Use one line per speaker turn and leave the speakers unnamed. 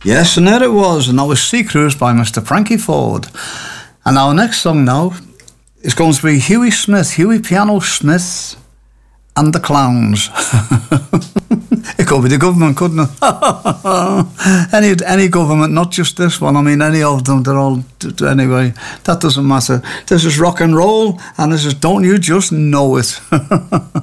Yes, and there it was, and that was Sea Cruise by Mr. Frankie Ford. And our next song now is going to be Huey Piano Smith and the Clowns. It could be the government, couldn't it? any government, not just this one. I mean, any of them, they're all... Anyway, that doesn't matter. This is rock and roll, and this is Don't You Just Know It.